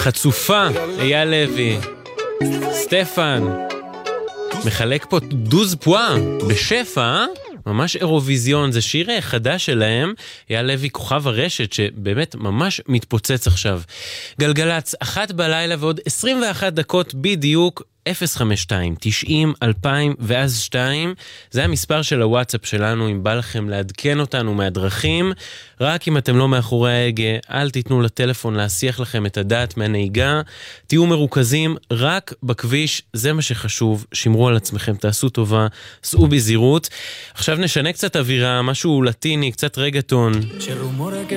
חצופה, אייל לוי, סטפן, מחלק פה דוז פואה בשפע, ממש אירוויזיון, זה שיר חדש שלהם, אייל לוי כוכב הרשת שבאמת ממש מתפוצץ עכשיו. גלגלץ, 1 בלילה ועוד 21 דקות בדיוק, 052 90 2000 ואז 2, זה המספר של הוואטסאפ שלנו, אם בא לכם לעדכן אותנו מהדרכים, רק אם אתם לא מאחורי ההגה, אל תיתנו לטלפון להסיח לכם את הדעת מהנהיגה, תהיו מרוכזים רק בכביש, זה מה שחשוב, שמרו על עצמכם, תעשו טובה, סעו בזהירות. עכשיו נשנה קצת אווירה, משהו לטיני, קצת רגטון.